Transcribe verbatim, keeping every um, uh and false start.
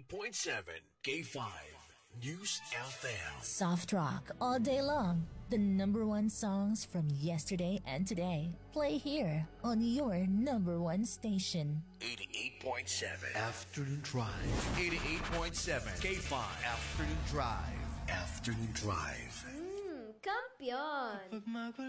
point seven K five News F M. Soft rock all day long. The number one songs from yesterday and today play here on your number one station. eighty-eight point seven Afternoon Drive. eighty-eight point seven K five Afternoon Drive. Afternoon Drive. Mmm, kampiyon!